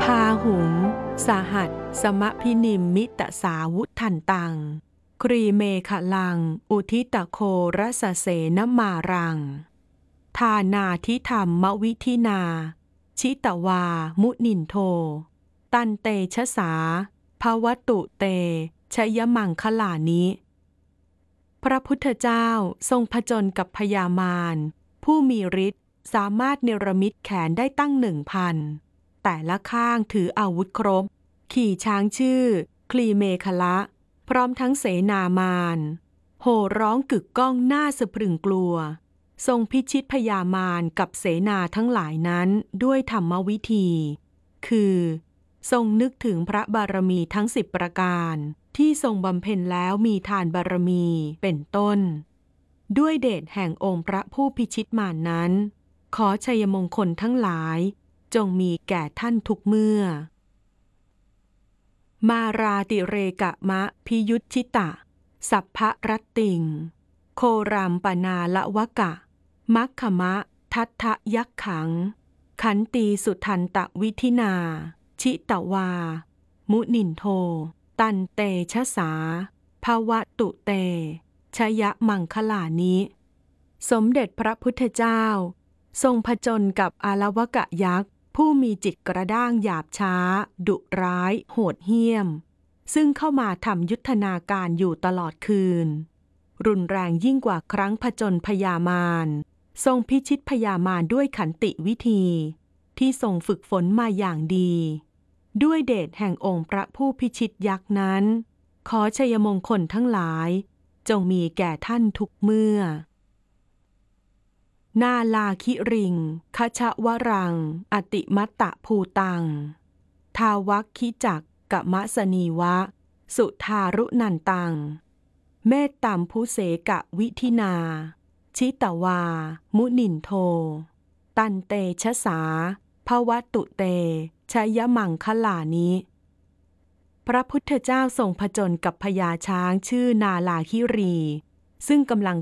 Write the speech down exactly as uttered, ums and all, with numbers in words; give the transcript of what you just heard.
พาหุงสหัสสมพินิมมิตสาวุทันตังครีเมขลังอุทิตโครสเสนมารังทานาทิธรรมวิธินาชิตวามุนินโทตันเตชะสาภวตุเตชยมังคลานิพระพุทธเจ้าทรงผจญกับพญามารผู้มีฤทธิ์สามารถเนรมิตแขนได้ตั้งหนึ่งพันแต่ละข้างถืออาวุธครบขี่ช้างชื่อคลีเมขละพร้อมทั้งเสนามารโห่ร้องกึกก้องน่าสะพรึงกลัวทรงพิชิตพญามารกับเสนาทั้งหลายนั้นด้วยธรรมวิธีคือทรงนึกถึงพระบารมีทั้งสิบประการที่ทรงบำเพ็ญแล้วมีทานบารมีเป็นต้นด้วยเดชแห่งองค์พระผู้พิชิตมารนั้น ขอชัยมงคลทั้งหลายจงมีแก่ท่านทุกเมื่อมาราติเรกะมะพิยุตชิตะสัพพะรัตติงโครามปนาละวะกะมัคขมะทัตถยักขังขันตีสุทันตวิธินาชิตวามุนินโทตันเตชะสาภวตุเตชยมังคลานิสมเด็จพระพุทธเจ้าทรงผจญกับอาลวกะยักษ์ผู้มีจิตกระด้างหยาบช้าดุร้ายโหดเหี้ยมซึ่งเข้ามาทำยุทธนาการอยู่ตลอดคืนรุนแรงยิ่งกว่าครั้งผจญพญามารทรงพิชิตพญามารด้วยขันติวิธีที่ทรงฝึกฝนมาอย่างดีด้วยเดชแห่งองค์พระผู้พิชิตยักษ์นั้นขอชัยมงคลทั้งหลายจงมีแก่ท่านทุกเมื่อนาลาคิริงคชวรังอติมัตตะภูตังทาวัคคิจักกะมะสนีวะสุทารุนันตังเมตตัมพุเสกะวิธินาชิตวามุนินโทตันเตชะสาภวตุเตชยมังคลานิพระพุทธเจ้าทรงผจญกับพญาช้างชื่อนาลาคิรีซึ่งกำลัง